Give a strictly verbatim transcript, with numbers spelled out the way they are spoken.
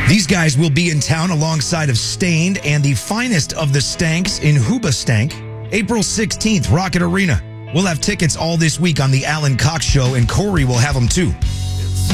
These guys will be in town alongside of Stained and the finest of the Stanks in Hoobastank. April sixteenth, Rocket Arena. We'll have tickets all this week on the Alan Cox Show, and Corey will have them too.